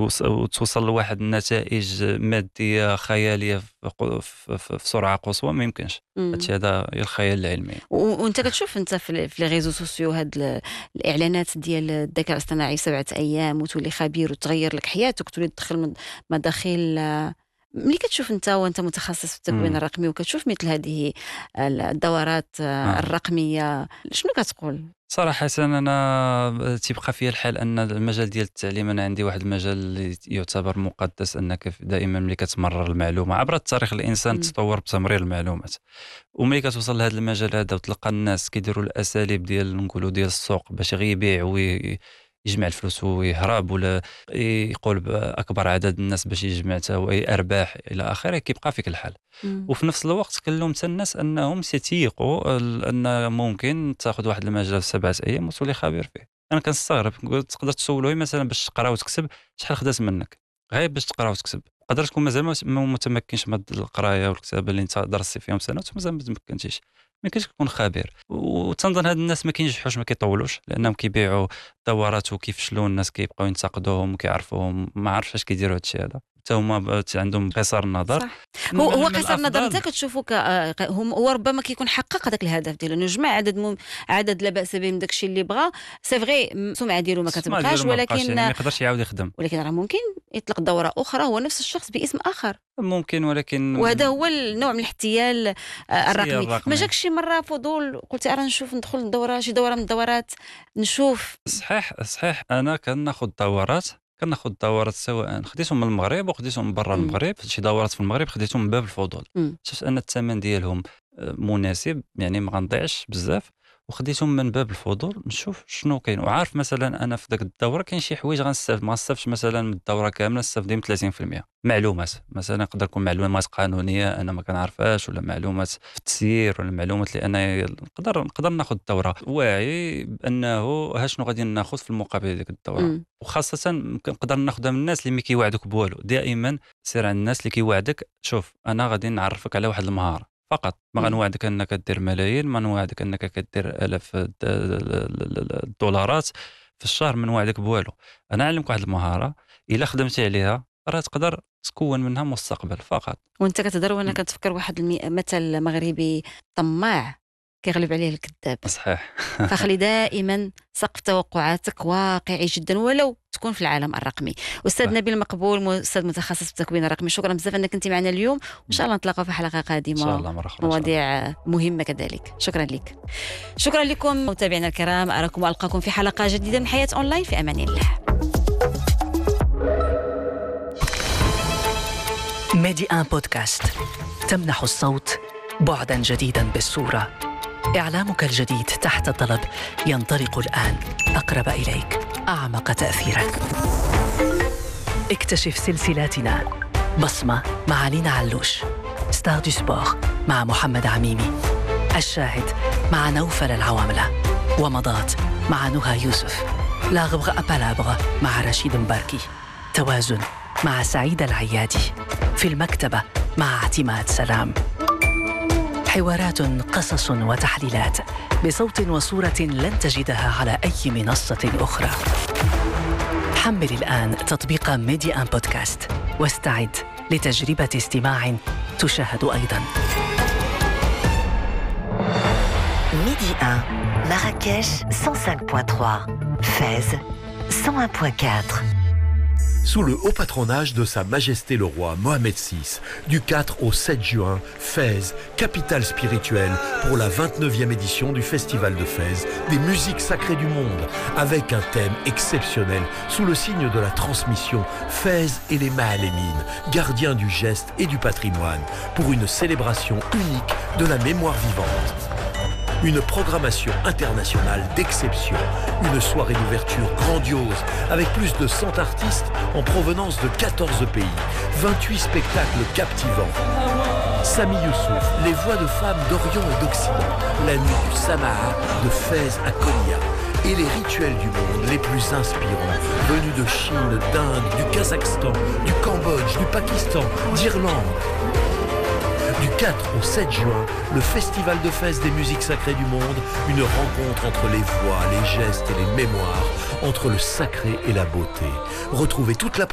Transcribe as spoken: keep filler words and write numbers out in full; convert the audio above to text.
وتوصل لواحد النتائج ماديه خياليه في, في, في, في سرعه قصوى، ما يمكنش. هادشي هذا هي الخيال العلمي. وانت كتشوف انت في لي ريزو سوسيو هاد الاعلانات ديال الذكاء الاصطناعي سبعة ايام وتولي خبير وتغير لك حياتك وتولي تدخل مداخل. ملي كتشوف انت وانت متخصص في التكوين مم. الرقمي وكتشوف مثل هذه الدورات آه. الرقميه، شنو كتقول؟ صراحة أنا تيبقى فيا الحال أن المجال ديال التعليم، أنا عندي واحد المجال اللي يعتبر مقدس، أنك دائما ملي كتمرر المعلومة عبر التاريخ الإنسان مم. تطور بتمرير المعلومات، وملي كتوصل لهذا المجال هذا وتلقى الناس كيديروا الأساليب ديال نقولوا ديال السوق باش غير يبيع ويجمع الفلوس ويهرب، ولا يقول بأكبر عدد الناس باش يجمع تا هو أرباح إلى آخره، كيبقى فيك الحال. مم. وفي نفس الوقت كلهم تا الناس انهم سيتيقوا ان ممكن تاخذ واحد المجال في سبعة ايام وتولي خبير فيه. انا كنستغرب، نقول تقدر تسولوه مثلا باش تقرا وتكتب شحال خدات منك غير باش تقرا وتكتب، تقدر تكون مازال ما متمكنش من القرايه والكتابه اللي انت درستي فيهم سنه ومازال ما تمكنتيش، ما يمكنش تكون خبير. وتنظن هاد الناس ما كينجحوش ما كيطولوش لانهم كيبيعوا دورات وكيفشلوا، الناس كيبقاو ينتقدوهم وكيعرفوهم، ما عرفش اش كيديروا هادشي هذا، حتى هما عندهم قصر النظر. صح. هو هو قصر النظر انت كتشوفوا هو ربما كيكون حقق هذاك الهدف ديالو، انه جمع عدد مم... عدد لا باس به من داكشي اللي بغى. سي فغي السمعه ديالو ما كتبقاش، ولكن يعني ما يقدرش يعاود يخدم، ولكن راه ممكن يطلق دوره اخرى هو نفس الشخص باسم اخر ممكن، ولكن وهذا هو النوع من الاحتيال الرقمي. الرقمي. ما جاكش شي مره فضول قلت ارى نشوف ندخل الدوره شي دوره من الدورات نشوف؟ صحيح صحيح انا كناخذ دورات كناخذ دورات سواء خديتهم من المغرب وخديتهم من برا المغرب. شي دورات في المغرب خديتهم من باب الفضول، شفت ان الثمن ديالهم مناسب، يعني ما غنضيعش بزاف، وخديتهم من باب الفضول نشوف شنو كاين. وعارف مثلا انا في داك الدوره كاين شي حوايج غنستافد، ما نستافدش مثلا من الدوره كامله، نستافد من ثلاثين بالمئة معلومات. مثلا يقدر يكون معلومات قانونيه انا ما كنعرفهاش، ولا معلومات في التسيير، ولا معلومات اللي انا نقدر نقدر ناخذ الدوره واعي بانه ها شنو غادي ناخذ في المقابل ديك الدوره. م. وخاصه نقدر ناخذها من الناس اللي ما كيوعدوك بوالو. دائما سير على الناس اللي كيوعدك، شوف انا غادي نعرفك على واحد المهاره فقط، ما غنوعدك انك دير ملايين، ما نوعدك انك كدير الاف الدولارات في الشهر، من وعدك بوالو. انا نعلمك واحد المهاره الا خدمتي عليها راه تقدر تكون منها مستقبل فقط. وانت كتهضر وانا كتفكر واحد المثل مغربي طماع كيغلب عليه الكذاب. صحيح. فخلي دائما سقف توقعاتك واقعي جدا ولو تكون في العالم الرقمي. استاذ صح. نبيل مقبول، استاذ متخصص في التكوين الرقمي، شكرا بزاف انك كنتي معنا اليوم، وان شاء الله نتلاقاو في حلقه قادمه ان شاء الله، مواضيع مهمه كذلك. شكرا لك. شكرا لكم متابعينا الكرام، اراكم والقاكم في حلقه جديده من حياه اونلاين، في امان الله. ميدي آن بودكاست تمنح الصوت بعدا جديدا بالصورة. إعلامك الجديد تحت الطلب ينطلق الآن، أقرب إليك، أعمق تأثيرا. اكتشف سلسلاتنا: بصمة مع لينا علوش، ستار دو سبور مع محمد عميمي، الشاهد مع نوفل العواملة، ومضات مع نهى يوسف، لا غبغ أبالابغ مع رشيد مباركي، توازن مع سعيد العيادي، في المكتبة مع اعتماد سلام. حوارات، قصص وتحليلات بصوت وصورة لن تجدها على أي منصة أخرى. حمل الآن تطبيق ميدي آن بودكاست واستعد لتجربة استماع تشاهد أيضاً. ميدي آن Marrakech cent cinq virgule trois, Fès cent un virgule quatre. Sous le haut patronage de Sa Majesté le Roi Mohamed six, du quatre au sept juin, Fès, capitale spirituelle pour la vingt-neuvième édition du Festival de Fès, des musiques sacrées du monde, avec un thème exceptionnel sous le signe de la transmission, Fès et les Mahalémines, gardiens du geste et du patrimoine, pour une célébration unique de la mémoire vivante. Une programmation internationale d'exception, une soirée d'ouverture grandiose avec plus de cent artistes en provenance de quatorze pays, vingt-huit spectacles captivants. Sami Youssouf, les voix de femmes d'Orient et d'Occident, la nuit du Samaha de Fès à Konya et les rituels du monde les plus inspirants venus de Chine, d'Inde, du Kazakhstan, du Cambodge, du Pakistan, d'Irlande. Du quatre au sept juin, le Festival de Fès des musiques sacrées du monde, une rencontre entre les voix, les gestes et les mémoires, entre le sacré et la beauté. Retrouvez toute la